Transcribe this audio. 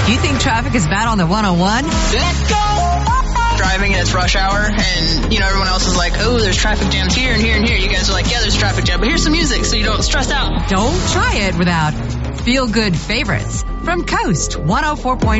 You think traffic is bad on the 101? Let's go! Driving and it's rush hour, and everyone else is like, oh, there's traffic jams here and here and here. You guys are like, yeah, there's traffic jam, but here's some music so you don't stress out. Don't try it without feel-good favorites from Coast 104.5.